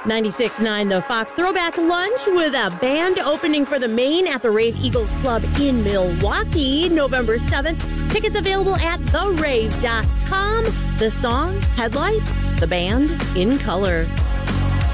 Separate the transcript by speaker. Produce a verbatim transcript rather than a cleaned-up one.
Speaker 1: ninety-six point nine The Fox Throwback Lunch with a band opening for the Maine at the Rave Eagles Club in Milwaukee, November seventh. Tickets available at the rave dot com. The song, Headlights, the band, In Color.